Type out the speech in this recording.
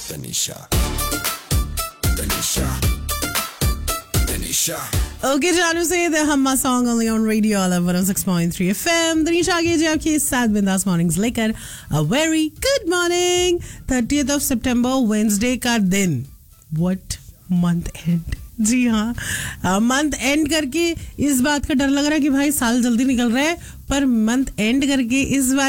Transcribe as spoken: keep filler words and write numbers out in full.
Tanisha. Tanisha. Tanisha. Okay, Janu say the Hamma song only on Radio Olive one oh six point three F M. Tanisha आगे जी आपके साथ बिंदास mornings लेकर a very good morning. thirtieth of September Wednesday का दिन. What month end? जी हाँ, month and करके इस बात का डर लग रहा है कि भाई साल जल्दी निकल रहा है, पर मंथ एंड करके इस बात